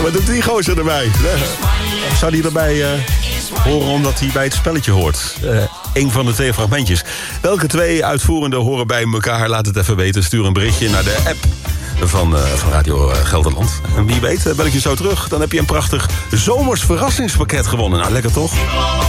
wat doet die gozer erbij? Zou die erbij horen omdat hij bij het spelletje hoort? Eén van de 2 fragmentjes. Welke 2 uitvoerenden horen bij elkaar? Laat het even weten. Stuur een berichtje naar de app van Radio Gelderland. En wie weet, bel ik je zo terug. Dan heb je een prachtig zomers verrassingspakket gewonnen. Nou, lekker toch?